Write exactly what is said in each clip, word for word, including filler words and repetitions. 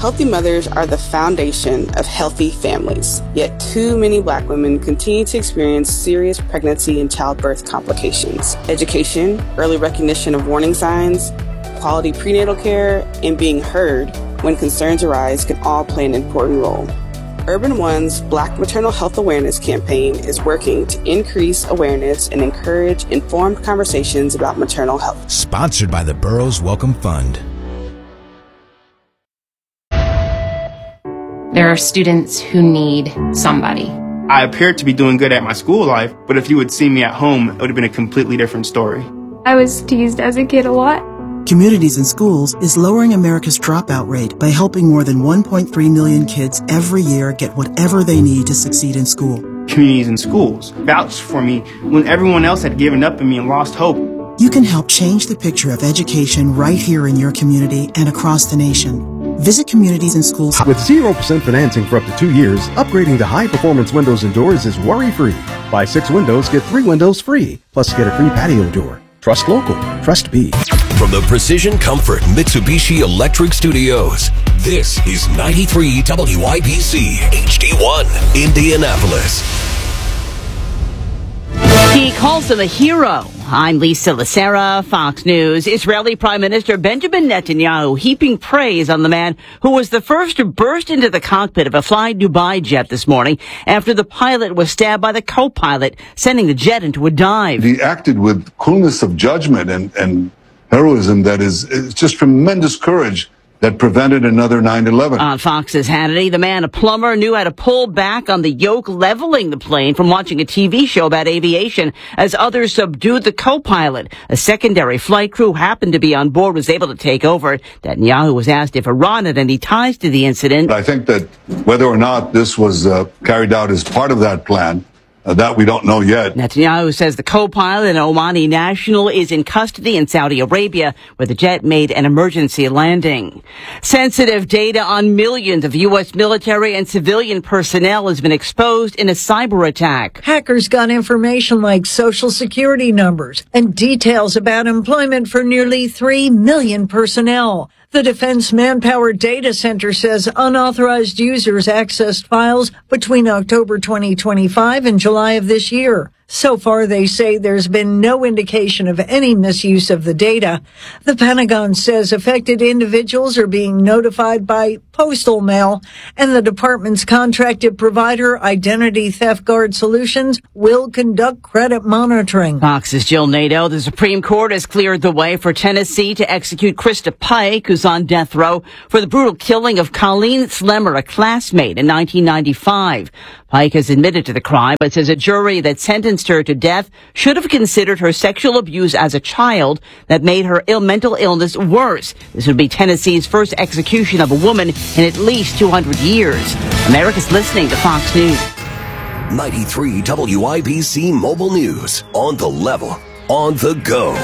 Healthy mothers are the foundation of healthy families, yet too many Black women continue to experience serious pregnancy and childbirth complications. Education, early recognition of warning signs, quality prenatal care, and being heard when concerns arise can all play an important role. Urban One's Black Maternal Health Awareness campaign is working to increase awareness and encourage informed conversations about maternal health. Sponsored by the Burroughs Welcome Fund. There are students who need somebody. I appeared to be doing good at my school life, but if you had seen me at home, it would have been a completely different story. I was teased as a kid a lot. Communities in Schools is lowering America's dropout rate by helping more than one point three million kids every year get whatever they need to succeed in school. Communities in Schools vouched for me when everyone else had given up on me and lost hope. You can help change the picture of education right here in your community and across the nation. Visit Communities in Schools. With zero percent financing for up to two years, upgrading to high-performance windows and doors is worry-free. Buy six windows, get three windows free. Plus, get a free patio door. Trust local. Trust B. From the Precision Comfort Mitsubishi Electric Studios, this is ninety-three W I B C H D one, Indianapolis. He calls him a hero. I'm Lisa Lacera, Fox News. Israeli Prime Minister Benjamin Netanyahu heaping praise on the man who was the first to burst into the cockpit of a Fly Dubai jet this morning after the pilot was stabbed by the co-pilot, sending the jet into a dive. He acted with coolness of judgment and, and heroism that is it's just tremendous courage that prevented another nine eleven. On Fox's Hannity, the man, a plumber, knew how to pull back on the yoke leveling the plane from watching a T V show about aviation as others subdued the co-pilot. A secondary flight crew happened to be on board, was able to take over. Netanyahu was asked if Iran had any ties to the incident. I think that whether or not this was uh, carried out as part of that plan, Uh, that we don't know yet. Netanyahu says the co-pilot, an Omani national, is in custody in Saudi Arabia, where the jet made an emergency landing. Sensitive data on millions of U S military and civilian personnel has been exposed in a cyber attack. Hackers got information like social security numbers and details about employment for nearly three million personnel. The Defense Manpower Data Center says unauthorized users accessed files between October twenty twenty-five and July of this year. So far, they say there's been no indication of any misuse of the data. The Pentagon says affected individuals are being notified by postal mail, and the department's contracted provider, Identity Theft Guard Solutions, will conduct credit monitoring. Fox's Jill Nato. The Supreme Court has cleared the way for Tennessee to execute Krista Pike, who's on death row for the brutal killing of Colleen Slemmer, a classmate, in nineteen ninety-five. Pike has admitted to the crime, but says a jury that sentenced her to death should have considered her sexual abuse as a child that made her Ill- mental illness worse. This would be Tennessee's first execution of a woman in at least two hundred years. America's listening to Fox News. ninety-three W I B C Mobile News. On the level. On the go.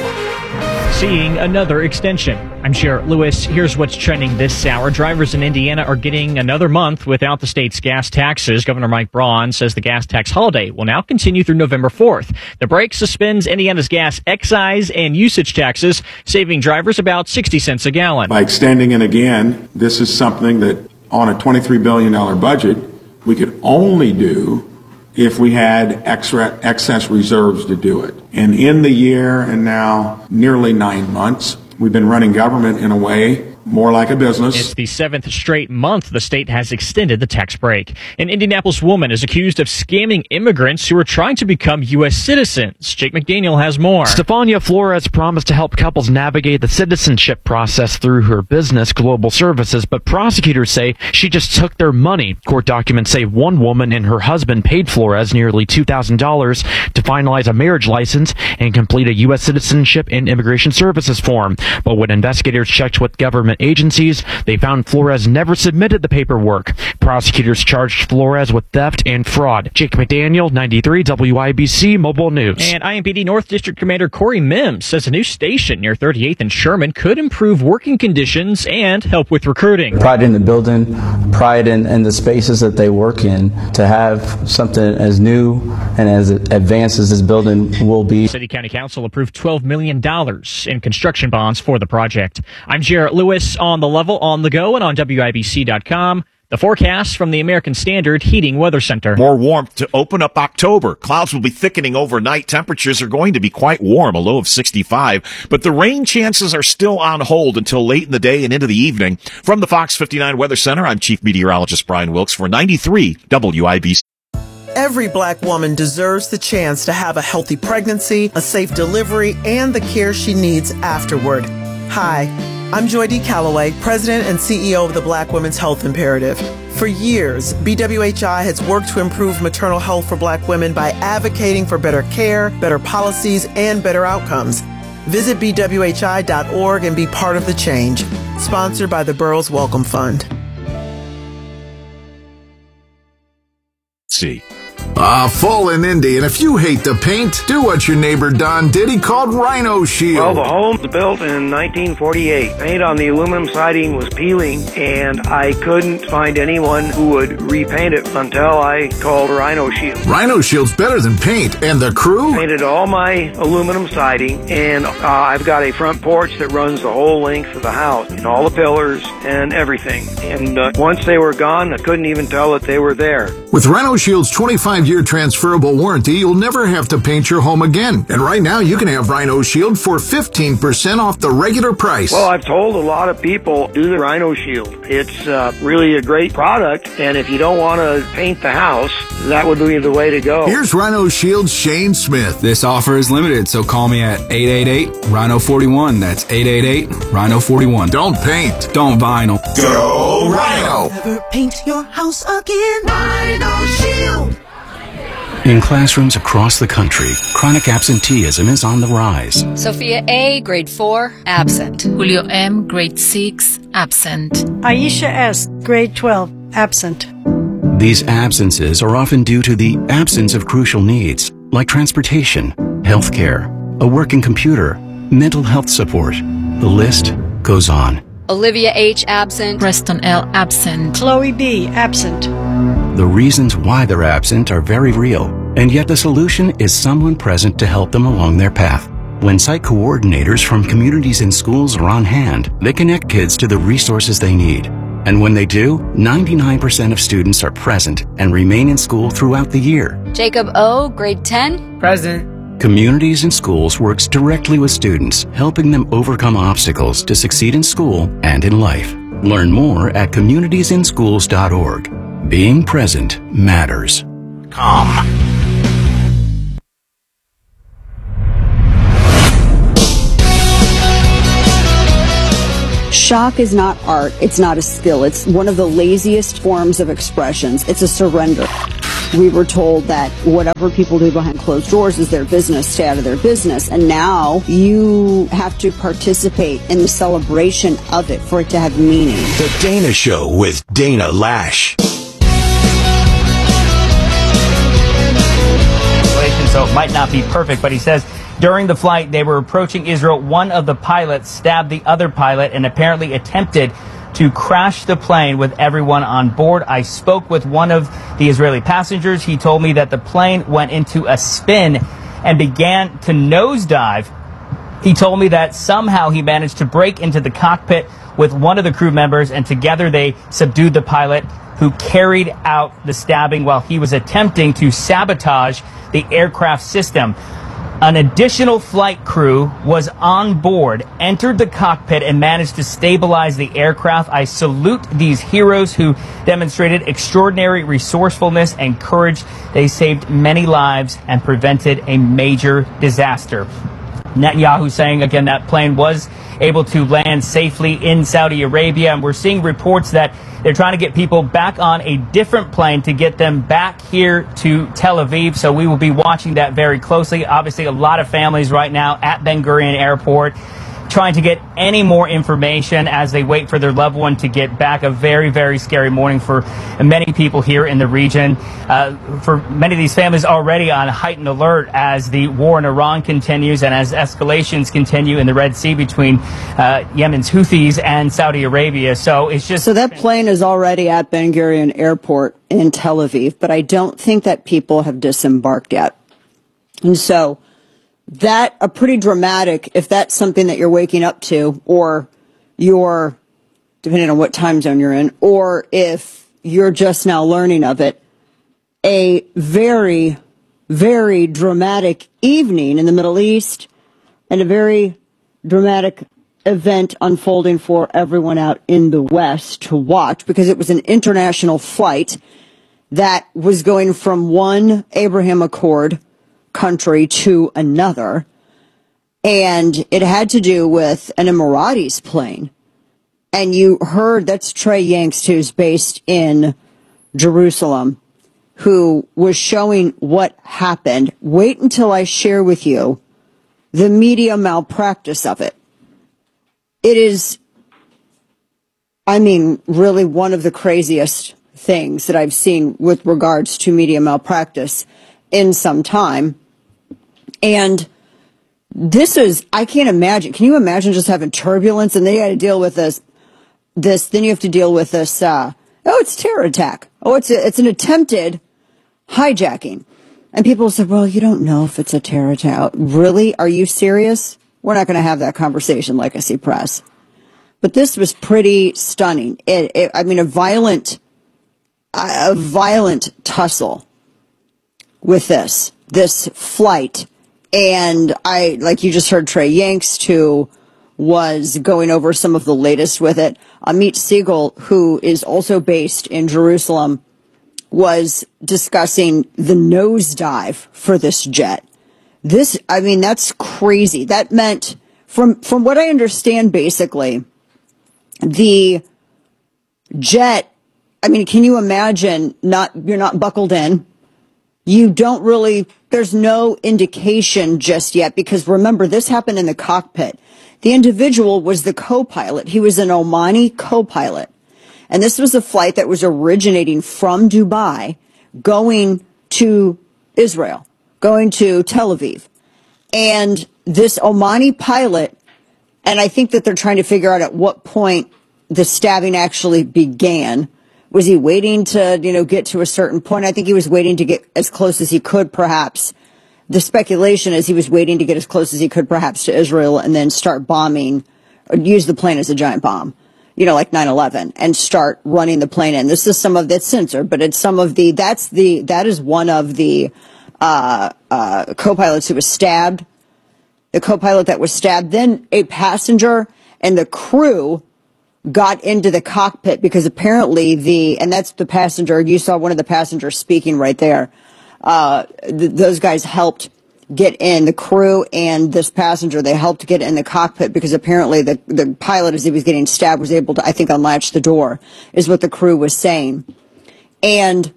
Seeing another extension. I'm Jarrett Lewis. Here's what's trending this hour. Drivers in Indiana are getting another month without the state's gas taxes. Governor Mike Braun says the gas tax holiday will now continue through November fourth. The break suspends Indiana's gas excise and usage taxes, saving drivers about sixty cents a gallon. By extending it again, this is something that on a twenty-three billion dollars budget, we could only do if we had extra excess reserves to do it. And in the year and now nearly nine months, we've been running government in a way more like a business. It's the seventh straight month the state has extended the tax break. An Indianapolis woman is accused of scamming immigrants who are trying to become U S citizens. Jake McDaniel has more. Stefania Flores promised to help couples navigate the citizenship process through her business, Global Services, but prosecutors say she just took their money. Court documents say one woman and her husband paid Flores nearly two thousand dollars to finalize a marriage license and complete a U S citizenship and immigration services form. But when investigators checked with government agencies, they found Flores never submitted the paperwork. Prosecutors charged Flores with theft and fraud. Jake McDaniel, ninety-three W I B C Mobile News. And I M P D North District Commander Corey Mims says a new station near thirty-eighth and Sherman could improve working conditions and help with recruiting. Pride in the building, pride in, in the spaces that they work in. To have something as new and as advanced as this building will be. City County Council approved twelve million dollars in construction bonds for the project. I'm Jarrett Lewis. us on the level, on the go, and on W I B C dot com. The forecast from the American Standard Heating Weather Center. More warmth to open up October. Clouds will be thickening overnight. Temperatures are going to be quite warm, a low of sixty-five. But the rain chances are still on hold until late in the day and into the evening. From the Fox fifty-nine Weather Center, I'm Chief Meteorologist Brian Wilkes for ninety-three W I B C. Every black woman deserves the chance to have a healthy pregnancy, a safe delivery, and the care she needs afterward. Hi, I'm Joy D. Calloway, President and C E O of the Black Women's Health Imperative. For years, B W H I has worked to improve maternal health for black women by advocating for better care, better policies, and better outcomes. Visit B W H I dot org and be part of the change. Sponsored by the Burroughs Welcome Fund. See. Ah, fall in Indy, and if you hate the paint, do what your neighbor Don did. He called Rhino Shield. Well, the home was built in nineteen forty-eight. Paint on the aluminum siding was peeling, and I couldn't find anyone who would repaint it until I called Rhino Shield. Rhino Shield's better than paint, and the crew? Painted all my aluminum siding, and uh, I've got a front porch that runs the whole length of the house, and all the pillars and everything. And uh, once they were gone, I couldn't even tell that they were there. With Rhino Shield's twenty-five year transferable warranty, you'll never have to paint your home again. And right now, you can have Rhino Shield for fifteen percent off the regular price. Well, I've told a lot of people, do the Rhino Shield. It's uh, really a great product, and if you don't want to paint the house, that would be the way to go. Here's Rhino Shield's Shane Smith. This offer is limited, so call me at eight eight eight, Rhino four one. That's eight eight eight, Rhino four one. Don't paint. Don't vinyl. Go Rhino! Never paint your house again. Rhino Shield! In classrooms across the country, chronic absenteeism is on the rise. Sophia A., grade four, absent. Julio M., grade six, absent. Aisha S., grade twelve, absent. These absences are often due to the absence of crucial needs, like transportation, health care, a working computer, mental health support. The list goes on. Olivia H., absent. Preston L., absent. Chloe B., absent. The reasons why they're absent are very real, and yet the solution is someone present to help them along their path. When site coordinators from communities and schools are on hand, they connect kids to the resources they need. And when they do, ninety-nine percent of students are present and remain in school throughout the year. Jacob O., grade ten. Present. Communities and Schools works directly with students, helping them overcome obstacles to succeed in school and in life. Learn more at communities in schools dot org. Being present matters. Come. Shock is not art. It's not a skill. It's one of the laziest forms of expressions. It's a surrender. We were told that whatever people do behind closed doors is their business, stay out of their business. And now you have to participate in the celebration of it for it to have meaning. The Dana Show with Dana Lash. So it might not be perfect, but he says during the flight they were approaching Israel. One of the pilots stabbed the other pilot and apparently attempted to crash the plane with everyone on board. I spoke with one of the Israeli passengers. He told me that the plane went into a spin and began to nosedive. He told me that somehow he managed to break into the cockpit with one of the crew members, and together they subdued the pilot who carried out the stabbing while he was attempting to sabotage the aircraft system. An additional flight crew was on board, entered the cockpit, and managed to stabilize the aircraft. I salute these heroes who demonstrated extraordinary resourcefulness and courage. They saved many lives and prevented a major disaster. Netanyahu saying again that plane was able to land safely in Saudi Arabia, and we're seeing reports that they're trying to get people back on a different plane to get them back here to Tel Aviv. So we will be watching that very closely. Obviously, a lot of families right now at Ben Gurion Airport trying to get any more information as they wait for their loved one to get back. A very, very scary morning for many people here in the region. Uh, for many of these families already on heightened alert as the war in Iran continues and as escalations continue in the Red Sea between uh, Yemen's Houthis and Saudi Arabia. So it's just... So that plane is already at Ben Gurion Airport in Tel Aviv, but I don't think that people have disembarked yet. And so... that a pretty dramatic, if that's something that you're waking up to or you're depending on what time zone you're in, or if you're just now learning of it, a very, very dramatic evening in the Middle East and a very dramatic event unfolding for everyone out in the West to watch, because it was an international flight that was going from one Abraham Accord country to another. And it had to do with an Emiratis plane. And you heard that's Trey Yanks, who's based in Jerusalem, who was showing what happened. Wait until I share with you the media malpractice of it. It is, I mean, really one of the craziest things that I've seen with regards to media malpractice in some time. And this is, I can't imagine. Can you imagine just having turbulence and then you got to deal with this, this, then you have to deal with this, uh, oh, it's a terror attack. Oh, it's a, it's an attempted hijacking. And people said, well, you don't know if it's a terror attack. Really? Are you serious? We're not going to have that conversation, Legacy Press. But this was pretty stunning. It, it, I mean, a violent, a violent tussle with this, this flight. And I, like you just heard Trey Yanks, who was going over some of the latest with it. Amit Siegel, who is also based in Jerusalem, was discussing the nosedive for this jet. This, I mean, that's crazy. That meant, from, from what I understand, basically, the jet, I mean, can you imagine not, you're not buckled in. You don't really, there's no indication just yet, because remember, this happened in the cockpit. The individual was the co-pilot. He was an Omani co-pilot. And this was a flight that was originating from Dubai, going to Israel, going to Tel Aviv. And this Omani pilot, and I think that they're trying to figure out at what point the stabbing actually began. Was he waiting to, you know, get to a certain point? I think he was waiting to get as close as he could, perhaps. The speculation is he was waiting to get as close as he could, perhaps, to Israel and then start bombing, or use the plane as a giant bomb, you know, like nine eleven, and start running the plane in. This is some of that's censored, but it's some of the, that's the, that is one of the, uh, uh, co-pilots who was stabbed. The co-pilot that was stabbed, then a passenger and the crew got into the cockpit, because apparently the, and that's the passenger, you saw one of the passengers speaking right there. Uh, th- those guys helped get in, the crew and this passenger, they helped get in the cockpit, because apparently the, the pilot, as he was getting stabbed, was able to, I think, unlatch the door, is what the crew was saying. And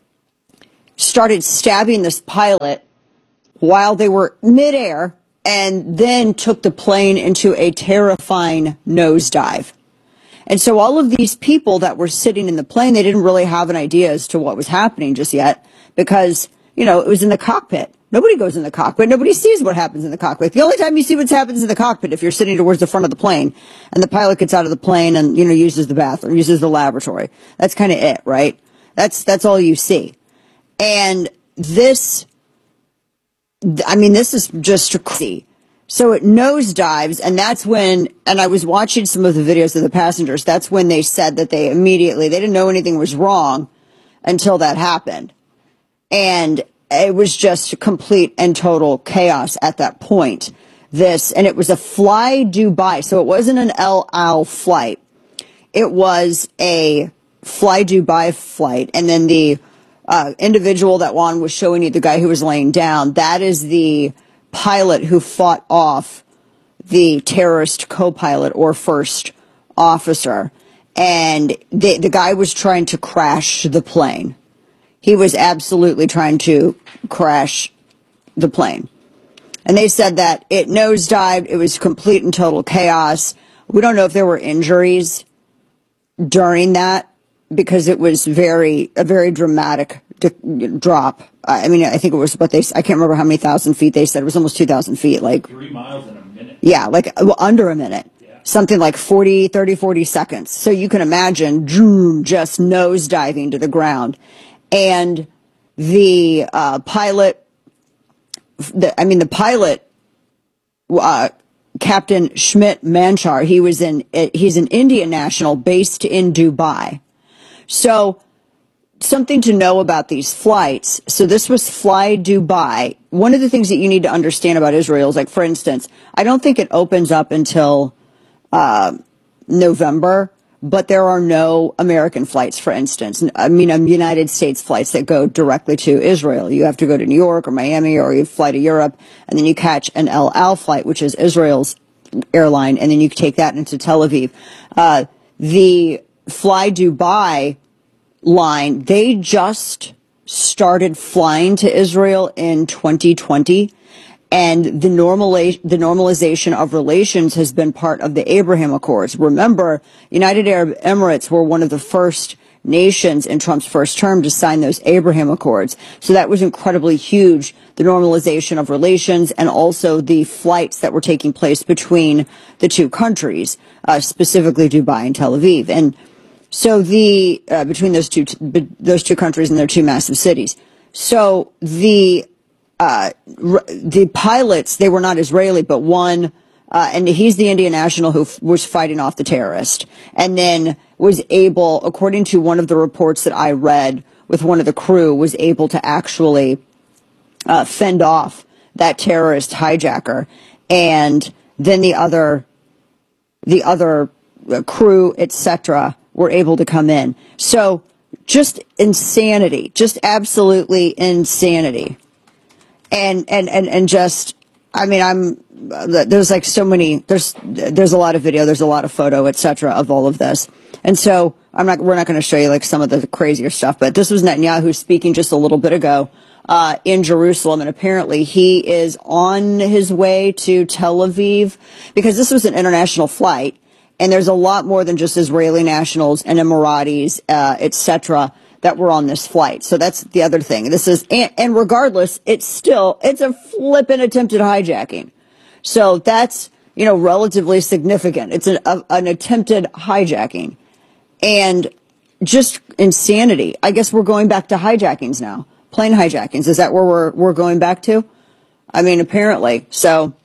started stabbing this pilot while they were midair, and then took the plane into a terrifying nosedive. And so all of these people that were sitting in the plane, they didn't really have an idea as to what was happening just yet, because, you know, it was in the cockpit. Nobody goes in the cockpit. Nobody sees what happens in the cockpit. The only time you see what happens in the cockpit, if you're sitting towards the front of the plane and the pilot gets out of the plane and, you know, uses the bathroom, uses the laboratory. That's kind of it, right? That's, that's all you see. And this, I mean, this is just crazy. So it nosedives, and that's when, and I was watching some of the videos of the passengers, that's when they said that they immediately, they didn't know anything was wrong until that happened. And it was just complete and total chaos at that point. This, and it was a Fly Dubai, so it wasn't an El Al flight. It was a Fly Dubai flight, and then the uh, individual that Juan was showing you, the guy who was laying down, that is the pilot who fought off the terrorist co-pilot or first officer. And the, the guy was trying to crash the plane. He was absolutely trying to crash the plane. And they said that it nosedived. It was complete and total chaos. We don't know if there were injuries during that, because it was very, a very dramatic d- drop. I mean, I think it was what they, I can't remember how many thousand feet they said. It was almost two thousand feet. Like three miles in a minute. Yeah, like well, under a minute. Yeah. Something like forty, thirty, forty seconds. So you can imagine just nosediving to the ground. And the uh, pilot, the, I mean, the pilot uh, Captain Schmidt Manchar. He was in, he's an Indian national based in Dubai. So something to know about these flights. So this was Fly Dubai. One of the things that you need to understand about Israel is, like, for instance, I don't think it opens up until uh, November, but there are no American flights, for instance. I mean, um, United States flights that go directly to Israel. You have to go to New York or Miami, or you fly to Europe, and then you catch an El Al flight, which is Israel's airline, and then you take that into Tel Aviv. Uh, the Fly Dubai line, they just started flying to Israel in twenty twenty, and the normali- the normalization of relations has been part of the Abraham Accords. Remember, United Arab Emirates were one of the first nations in Trump's first term to sign those Abraham Accords. So that was incredibly huge, the normalization of relations, and also the flights that were taking place between the two countries, uh, specifically Dubai and Tel Aviv. And so the, uh, between those two, t- those two countries and their two massive cities. So the, uh, r- the pilots, they were not Israeli, but one, uh, and he's the Indian national who f- was fighting off the terrorist, and then was able, according to one of the reports that I read with one of the crew, was able to actually, uh, fend off that terrorist hijacker. And then the other, the other uh, crew, et cetera, were able to come in. So just insanity, just absolutely insanity. And, and, and, and just, I mean, I'm, there's like so many, there's, there's a lot of video, there's a lot of photo, et cetera, of all of this. And so I'm not, we're not going to show you like some of the crazier stuff, but this was Netanyahu speaking just a little bit ago, uh, in Jerusalem. And apparently he is on his way to Tel Aviv, because this was an international flight. And there's a lot more than just Israeli nationals and Emiratis, uh, et cetera, that were on this flight. So that's the other thing. This is, and, and regardless, it's still, it's a flippin' attempted hijacking. So that's, you know, relatively significant. It's an, a, an attempted hijacking. And just insanity. I guess we're going back to hijackings now. Plane hijackings. Is that where we're, we're going back to? I mean, apparently. So,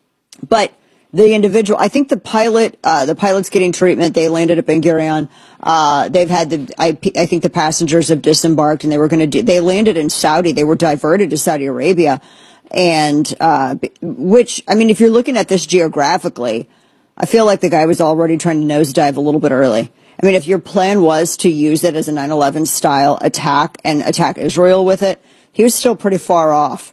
but the individual, I think the pilot, uh, the pilot's getting treatment. They landed at Ben Gurion. Uh, they've had the, I, I think the passengers have disembarked, and they were going to do, they landed in Saudi. They were diverted to Saudi Arabia. And, uh, which, I mean, if you're looking at this geographically, I feel like the guy was already trying to nosedive a little bit early. I mean, if your plan was to use it as a nine eleven style attack and attack Israel with it, he was still pretty far off.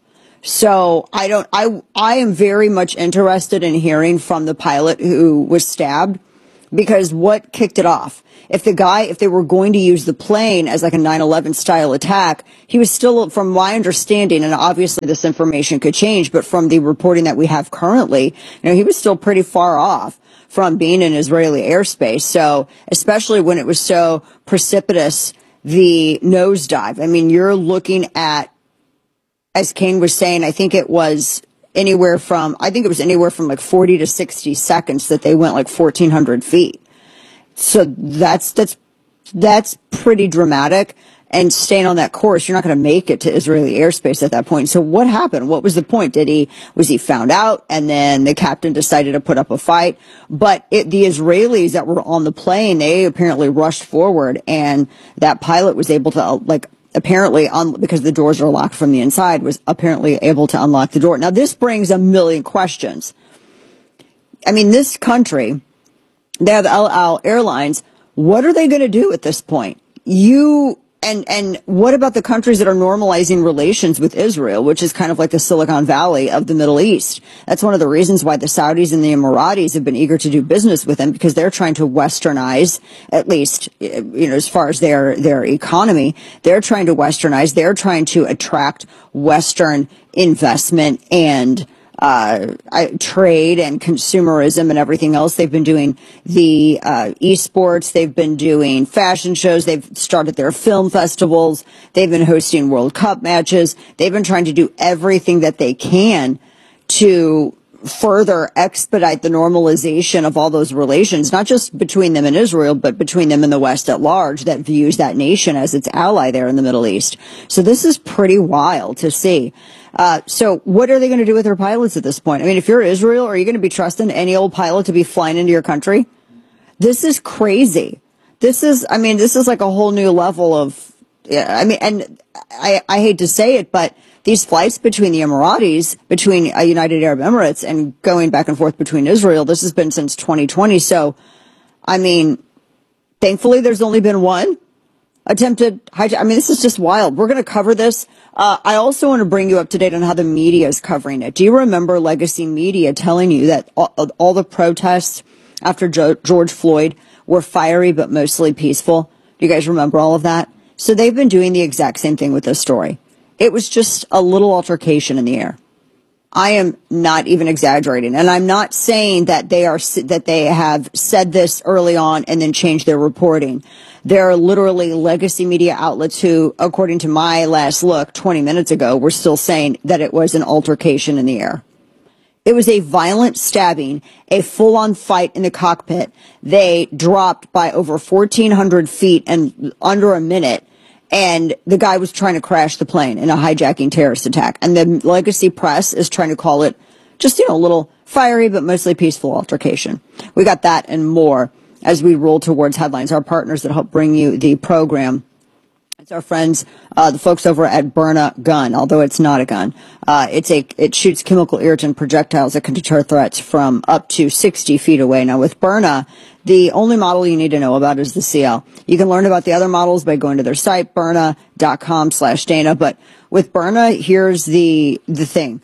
So I don't, I, I am very much interested in hearing from the pilot who was stabbed, because what kicked it off? If the guy, if they were going to use the plane as like a nine eleven style attack, he was still, from my understanding, and obviously this information could change, but from the reporting that we have currently, you know, he was still pretty far off from being in Israeli airspace. So especially when it was so precipitous, the nosedive. I mean, you're looking at, as Kane was saying, I think it was anywhere from, I think it was anywhere from like forty to sixty seconds that they went like fourteen hundred feet. So that's, that's, that's pretty dramatic. And staying on that course, you're not going to make it to Israeli airspace at that point. So what happened? What was the point? Did he, was he found out, and then the captain decided to put up a fight? But it, the Israelis that were on the plane, they apparently rushed forward, and that pilot was able to, like, apparently, un- because the doors are locked from the inside, was apparently able to unlock the door. Now, this brings a million questions. I mean, this country, they have El Al Airlines. What are they going to do at this point? You, and, and what about the countries that are normalizing relations with Israel, which is kind of like the Silicon Valley of the Middle East? That's one of the reasons why the Saudis and the Emiratis have been eager to do business with them, because they're trying to westernize, at least, you know, as far as their, their economy, they're trying to westernize, they're trying to attract Western investment and Uh, trade and consumerism and everything else. They've been doing the uh, esports. They've been doing fashion shows. They've started their film festivals. They've been hosting World Cup matches. They've been trying to do everything that they can to further expedite the normalization of all those relations, not just between them and Israel, but between them and the West at large that views that nation as its ally there in the Middle East. So this is pretty wild to see. Uh, so what are they going to do with their pilots at this point? I mean, if you're Israel, are you going to be trusting any old pilot to be flying into your country? This is crazy. This is, I mean, this is like a whole new level of, yeah, I mean, and I, I hate to say it, but these flights between the Emiratis, between uh, United Arab Emirates and going back and forth between Israel, this has been since twenty twenty. So, I mean, thankfully there's only been one attempted hijack. I mean, this is just wild. We're going to cover this. Uh, I also want to bring you up to date on how the media is covering it. Do you remember legacy media telling you that all, all the protests after jo- George Floyd were fiery but mostly peaceful? Do you guys remember all of that? So they've been doing the exact same thing with this story. It was just a little altercation in the air. I am not even exaggerating. And I'm not saying that they are, that they have said this early on and then changed their reporting. There are literally legacy media outlets who, according to my last look twenty minutes ago, were still saying that it was an altercation in the air. It was a violent stabbing, a full-on fight in the cockpit. They dropped by over fourteen hundred feet in under a minute, and the guy was trying to crash the plane in a hijacking terrorist attack. And the legacy press is trying to call it just, you know, a little fiery but mostly peaceful altercation. We got that and more as we roll towards headlines. Our partners that help bring you the program, it's our friends, uh, the folks over at Byrna Gun, although it's not a gun. Uh, it's a, it shoots chemical irritant projectiles that can deter threats from up to sixty feet away. Now with Byrna, the only model you need to know about is the C L. You can learn about the other models by going to their site, Byrna.com slash Dana. But with Byrna, here's the, the thing.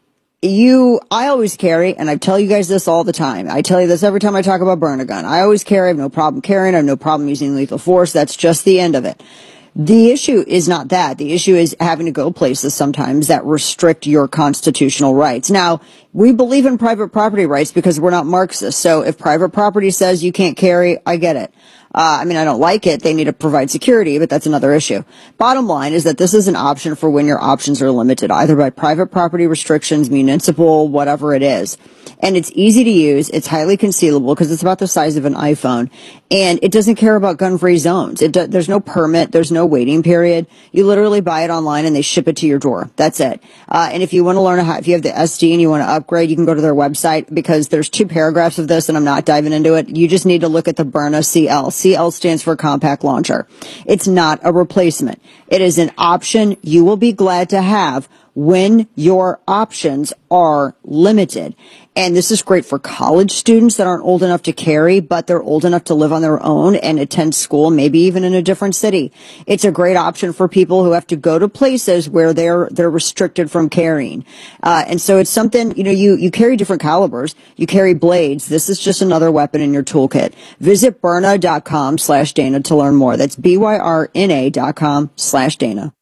You, I always carry, and I tell you guys this all the time. I tell you this every time I talk about Byrna Gun. I always carry. I have no problem carrying. I have no problem using lethal force. That's just the end of it. The issue is not that. The issue is having to go places sometimes that restrict your constitutional rights. Now, we believe in private property rights because we're not Marxists. So if private property says you can't carry, I get it. Uh, I mean, I don't like it. They need to provide security, but that's another issue. Bottom line is that this is an option for when your options are limited, either by private property restrictions, municipal, whatever it is. And it's easy to use. It's highly concealable because it's about the size of an iPhone. And it doesn't care about gun-free zones. It do, there's no permit. There's no waiting period. You literally buy it online and they ship it to your door. That's it. Uh, and if you want to learn how, if you have the S D and you want to upgrade, you can go to their website because there's two paragraphs of this and I'm not diving into it. You just need to look at the Byrna C L. C L stands for Compact Launcher. It's not a replacement. It is an option you will be glad to have when your options are limited. And this is great for college students that aren't old enough to carry, but they're old enough to live on their own and attend school, maybe even in a different city. It's a great option for people who have to go to places where they're, they're restricted from carrying. Uh, and so it's something, you know, you, you carry different calibers. You carry blades. This is just another weapon in your toolkit. Visit Byrna.com slash Dana to learn more. That's B Y R N A dot com slash Dana.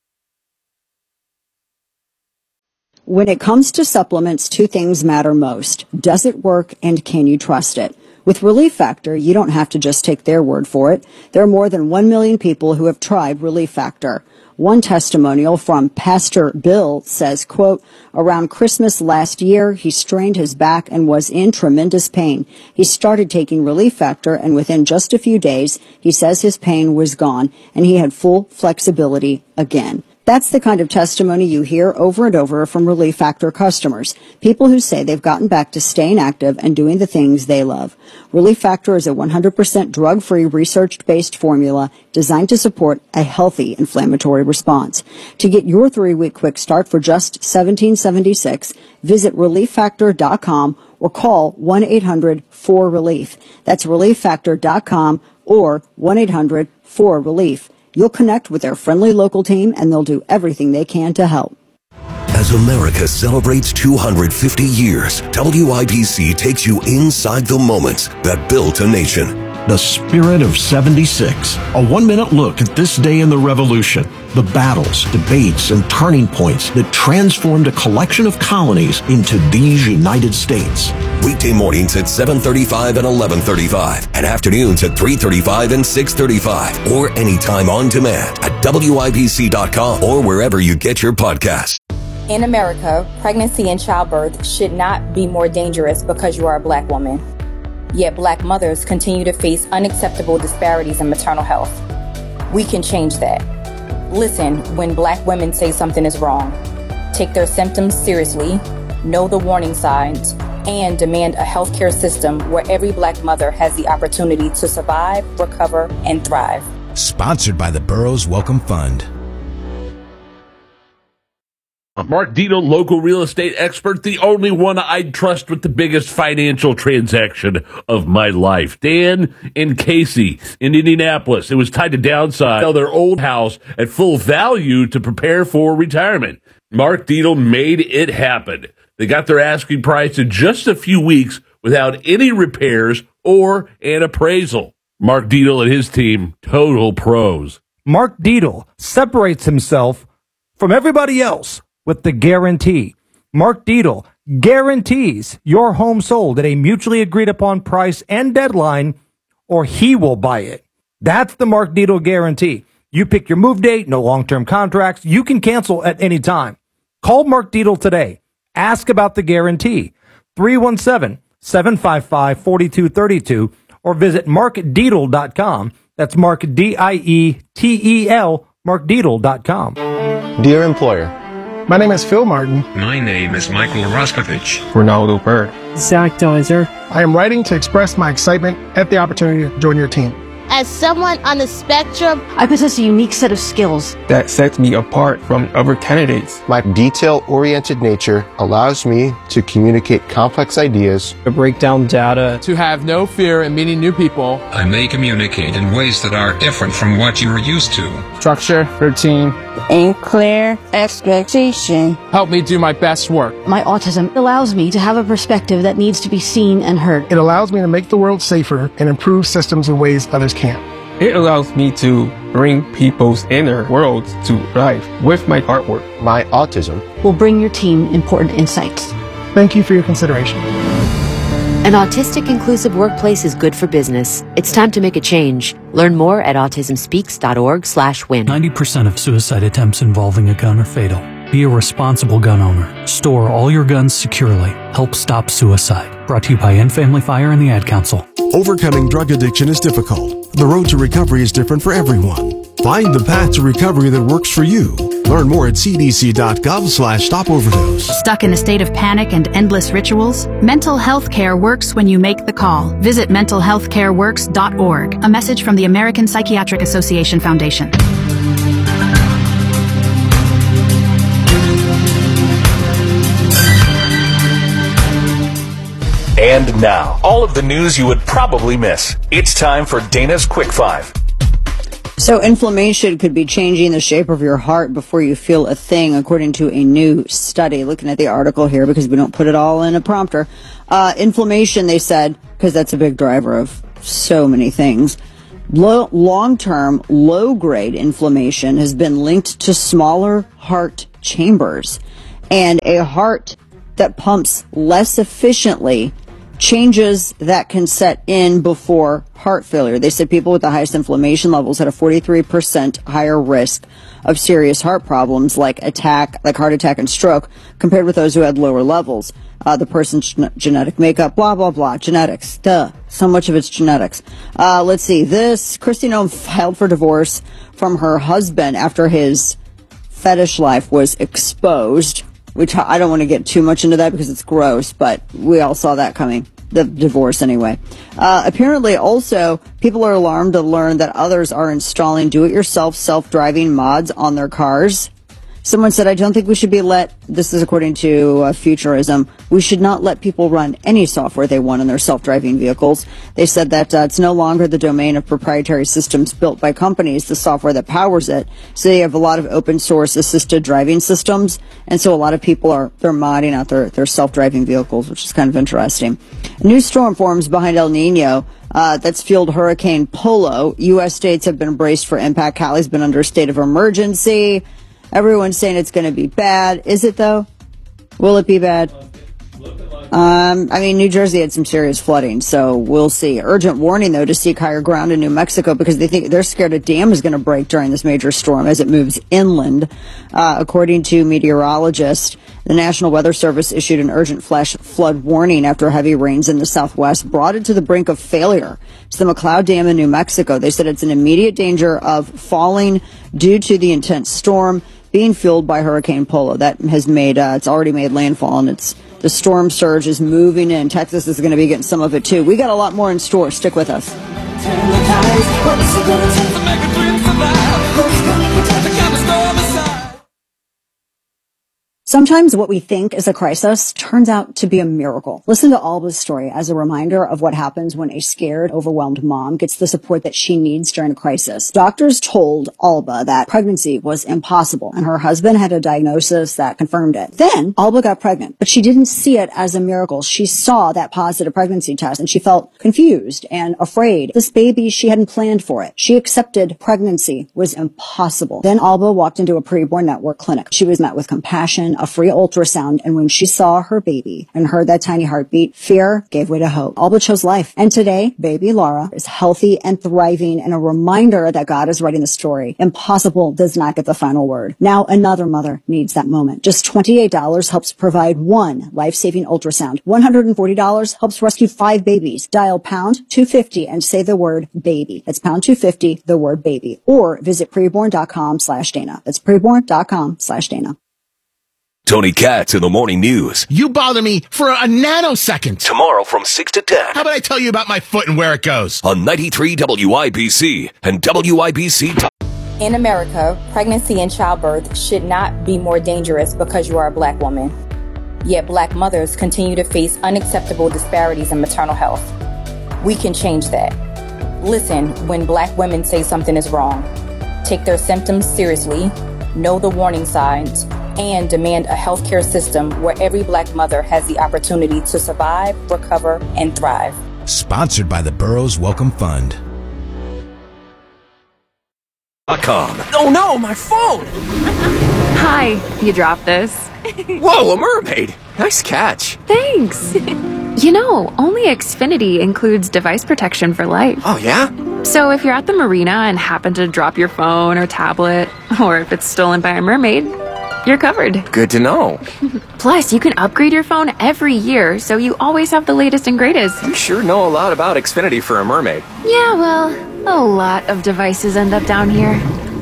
When it comes to supplements, two things matter most. Does it work and can you trust it? With Relief Factor, you don't have to just take their word for it. There are more than one million people who have tried Relief Factor. One testimonial from Pastor Bill says, quote, around Christmas last year, he strained his back and was in tremendous pain. He started taking Relief Factor, and within just a few days, he says his pain was gone and he had full flexibility again. That's the kind of testimony you hear over and over from Relief Factor customers, people who say they've gotten back to staying active and doing the things they love. Relief Factor is a one hundred percent drug-free, research-based formula designed to support a healthy inflammatory response. To get your three-week quick start for just seventeen seventy-six, visit relief factor dot com or call one eight hundred four relief. That's relief factor dot com or one eight hundred four relief. You'll connect with their friendly local team, and they'll do everything they can to help. As America celebrates two hundred fifty years, W I B C takes you inside the moments that built a nation. The Spirit of seventy-six, a one-minute look at this day in the Revolution, the battles, debates, and turning points that transformed a collection of colonies into these United States. Weekday mornings at seven thirty-five and eleven thirty-five, and afternoons at three thirty-five and six thirty-five, or anytime on demand at W I B C dot com or wherever you get your podcasts. In America, pregnancy and childbirth should not be more dangerous because you are a black woman. Yet black mothers continue to face unacceptable disparities in maternal health. We can change that. Listen when black women say something is wrong. Take their symptoms seriously, know the warning signs, and demand a healthcare system where every black mother has the opportunity to survive, recover, and thrive. Sponsored by the Burroughs Welcome Fund. Mark Dito, local real estate expert, the only one I'd trust with the biggest financial transaction of my life. Dan and Casey in Indianapolis. It was time to downsize, sell their old house at full value to prepare for retirement. Mark Dito made it happen. They got their asking price in just a few weeks without any repairs or an appraisal. Mark Dito and his team, total pros. Mark Dito separates himself from everybody else with the guarantee. Mark Dito guarantees your home sold at a mutually agreed upon price and deadline, or he will buy it. That's the Mark Dito guarantee. You pick your move date, no long-term contracts. You can cancel at any time. Call Mark Dito today. Ask about the guarantee. three one seven, seven five five, four two three two or visit mark dietel dot com. That's Mark, D I E T E L, mark dietel dot com. Dear employer, my name is Phil Martin. My name is Michael Roskovich. Ronaldo Bird. Zach Deiser. I am writing to express my excitement at the opportunity to join your team. As someone on the spectrum, I possess a unique set of skills that sets me apart from other candidates. My detail-oriented nature allows me to communicate complex ideas, to break down data, to have no fear in meeting new people. I may communicate in ways that are different from what you are used to. Structure, routine, and clear expectation help me do my best work. My autism allows me to have a perspective that needs to be seen and heard. It allows me to make the world safer and improve systems in ways others can't. It allows me to bring people's inner worlds to life with my artwork. My autism will bring your team important insights. Thank you for your consideration. An autistic inclusive workplace is good for business. It's time to make a change. Learn more at autism speaks dot org slash win. ninety percent of suicide attempts involving a gun are fatal. Be a responsible gun owner. Store all your guns securely. Help stop suicide. Brought to you by End Family Fire and the Ad Council. Overcoming drug addiction is difficult. The road to recovery is different for everyone. Find the path to recovery that works for you. Learn more at c d c dot gov slash stop overdose. Stuck in a state of panic and endless rituals? Mental health care works when you make the call. Visit mental health care works dot org. A message from the American Psychiatric Association Foundation. And now, all of the news you would probably miss. It's time for Dana's Quick Five. So inflammation could be changing the shape of your heart before you feel a thing, according to a new study. Looking at the article here, because we don't put it all in a prompter. Uh, inflammation, they said, because that's a big driver of so many things. Low, long-term, low-grade inflammation has been linked to smaller heart chambers. And a heart that pumps less efficiently changes that can set in before heart failure. They said people with the highest inflammation levels had a forty-three percent higher risk of serious heart problems like attack, like heart attack and stroke, compared with those who had lower levels. Uh, the person's gen- genetic makeup, blah, blah, blah, genetics, duh. So much of it's genetics. Uh, let's see, this, Kristi Noem filed for divorce from her husband after his fetish life was exposed, which I don't want to get too much into that because it's gross, but we all saw that coming. The divorce anyway. Uh, apparently also, people are alarmed to learn that others are installing do-it-yourself self-driving mods on their cars. Someone said, I don't think we should be let, this is according to uh, Futurism, we should not let people run any software they want in their self-driving vehicles. They said that uh, it's no longer the domain of proprietary systems built by companies, the software that powers it. So they have a lot of open source assisted driving systems. And so a lot of people are, they're modding out their, their self-driving vehicles, which is kind of interesting. A new storm forms behind El Nino. Uh, that's fueled Hurricane Polo. U S states have been braced for impact. Cali's been under a state of emergency. Everyone's saying it's going to be bad. Is it, though? Will it be bad? Um, I mean, New Jersey had some serious flooding, so we'll see. Urgent warning, though, to seek higher ground in New Mexico because they think they're scared a dam is going to break during this major storm as it moves inland. Uh, according to meteorologists, the National Weather Service issued an urgent flash flood warning after heavy rains in the southwest brought it to the brink of failure. It's the McCloud Dam in New Mexico. They said it's in immediate danger of falling due to the intense storm being fueled by Hurricane Polo. That has made, uh, it's already made landfall, and it's the storm surge is moving in. Texas is going to be getting some of it, too. We got a lot more in store. Stick with us. Sometimes what we think is a crisis turns out to be a miracle. Listen to Alba's story as a reminder of what happens when a scared, overwhelmed mom gets the support that she needs during a crisis. Doctors told Alba that pregnancy was impossible, and her husband had a diagnosis that confirmed it. Then Alba got pregnant, but she didn't see it as a miracle. She saw that positive pregnancy test, and she felt confused and afraid. This baby, she hadn't planned for it. She accepted pregnancy was impossible. Then Alba walked into a preborn network clinic. She was met with compassion, a free ultrasound, and when she saw her baby and heard that tiny heartbeat, fear gave way to hope. Alba chose life. And today, baby Laura is healthy and thriving, and a reminder that God is writing the story. Impossible does not get the final word. Now another mother needs that moment. Just twenty-eight dollars helps provide one life-saving ultrasound. one hundred forty dollars helps rescue five babies. Dial pound two fifty and say the word baby. That's pound two fifty, the word baby. Or visit preborn.com slash Dana. That's preborn.com slash Dana. Tony Katz in the Morning News. You bother me for a nanosecond. Tomorrow from six to ten. How about I tell you about my foot and where it goes? On ninety-three W I B C and W I B C. In America, pregnancy and childbirth should not be more dangerous because you are a black woman. Yet black mothers continue to face unacceptable disparities in maternal health. We can change that. Listen when black women say something is wrong. Take their symptoms seriously, know the warning signs, and demand a healthcare system where every black mother has the opportunity to survive, recover, and thrive. Sponsored by the Burroughs Welcome Fund. .com. Oh no, my phone! Hi, you dropped this. Whoa, a mermaid! Nice catch. Thanks. You know, only Xfinity includes device protection for life. Oh yeah? So if you're at the marina and happen to drop your phone or tablet, or if it's stolen by a mermaid, you're covered. Good to know. Plus, you can upgrade your phone every year, so you always have the latest and greatest. You sure know a lot about Xfinity for a mermaid. Yeah, well, a lot of devices end up down here.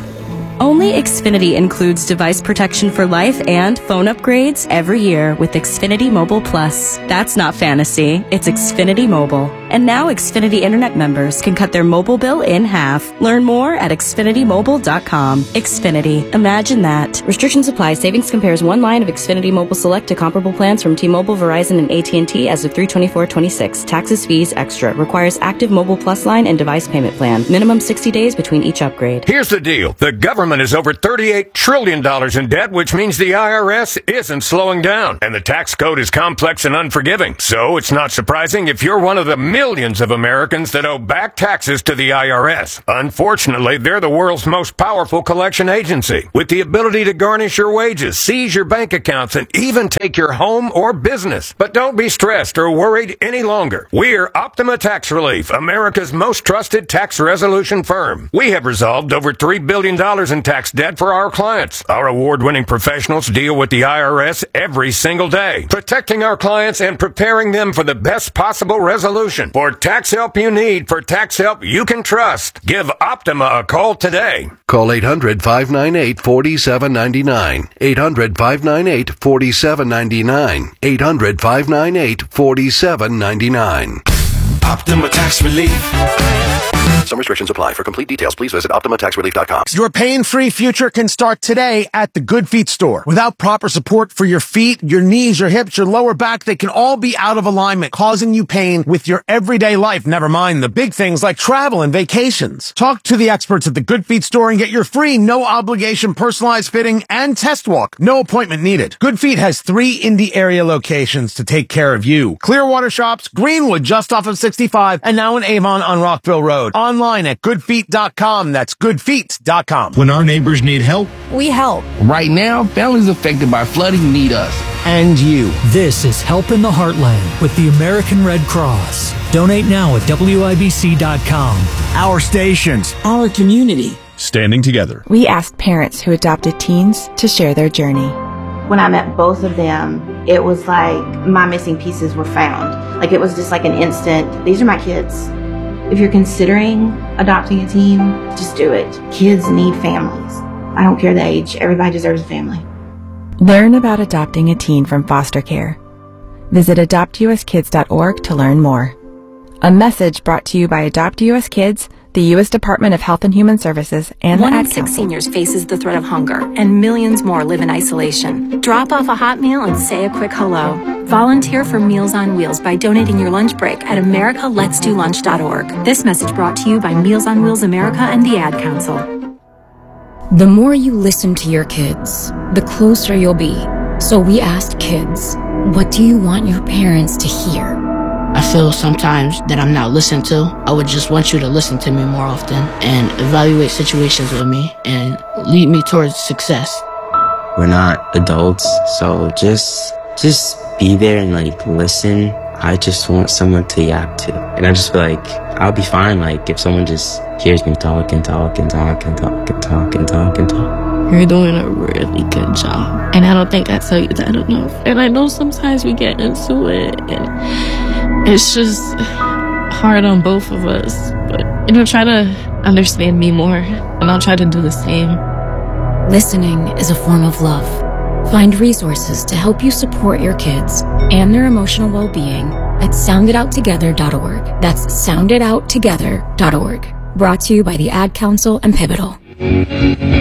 Only Xfinity includes device protection for life and phone upgrades every year with Xfinity Mobile Plus. That's not fantasy, it's Xfinity Mobile. And now Xfinity Internet members can cut their mobile bill in half. Learn more at Xfinity Mobile dot com. Xfinity. Imagine that. Restrictions apply. Savings compares one line of Xfinity Mobile Select to comparable plans from T-Mobile, Verizon, and A T and T as of three twenty-four twenty-six. Taxes, fees, extra. Requires active Mobile Plus line and device payment plan. Minimum sixty days between each upgrade. Here's the deal. The government is over thirty-eight trillion dollars in debt, which means the I R S isn't slowing down. And the tax code is complex and unforgiving. So it's not surprising if you're one of the millions of Americans that owe back taxes to the I R S. Unfortunately, they're the world's most powerful collection agency, with the ability to garnish your wages, seize your bank accounts, and even take your home or business. But don't be stressed or worried any longer. We're Optima Tax Relief, America's most trusted tax resolution firm. We have resolved over three billion dollars in tax debt for our clients. Our award-winning professionals deal with the I R S every single day, protecting our clients and preparing them for the best possible resolution. For tax help you need, for tax help you can trust, give Optima a call today. Call eight hundred, five nine eight, four seven nine nine. eight hundred, five nine eight, four seven nine nine. eight hundred, five nine eight, four seven nine nine. Optima Tax Relief. Some restrictions apply. For complete details, please visit Optima Tax Relief dot com. Your pain-free future can start today at the Good Feet store. Without proper support for your feet, your knees, your hips, your lower back, they can all be out of alignment, causing you pain with your everyday life. Never mind the big things like travel and vacations. Talk to the experts at the Good Feet store and get your free, no-obligation personalized fitting and test walk. No appointment needed. Good Feet has three Indy area locations to take care of you. Clearwater Shops, Greenwood just off of sixty-five, and now in Avon on Rockville Road. On online at good feet dot com. That's good feet dot com. When our neighbors need help, we help. Right now, families affected by flooding need us. And you. This is Help in the Heartland with the American Red Cross. Donate now at W I B C dot com. Our stations. Our community. Standing together. We asked parents who adopted teens to share their journey. When I met both of them, it was like my missing pieces were found. Like it was just like an instant, these are my kids. If you're considering adopting a teen, just do it. Kids need families. I don't care the age, everybody deserves a family. Learn about adopting a teen from foster care. Visit adopt U S kids dot org to learn more. A message brought to you by Adopt U S Kids, the U S Department of Health and Human Services, and One the in Ad six Council. seniors faces the threat of hunger, and millions more live in isolation. Drop off a hot meal and say a quick hello. Volunteer for Meals on Wheels by donating your lunch break at america lets do lunch dot org. This message brought to you by Meals on Wheels America and the Ad Council. The more you listen to your kids, the closer you'll be. So we asked kids, what do you want your parents to hear? I feel sometimes that I'm not listened to. I would just want you to listen to me more often and evaluate situations with me and lead me towards success. We're not adults, so just just be there and like listen. I just want someone to yap to. And I just feel like I'll be fine like if someone just hears me talk and talk and talk and talk and talk and talk and talk. You're doing a really good job. And I don't think I tell you that enough. And I know sometimes we get into it and it's just hard on both of us. But, you know, try to understand me more and I'll try to do the same. Listening is a form of love. Find resources to help you support your kids and their emotional well-being at sound it out together dot org. That's sound it out together dot org. Brought to you by the Ad Council and Pivotal.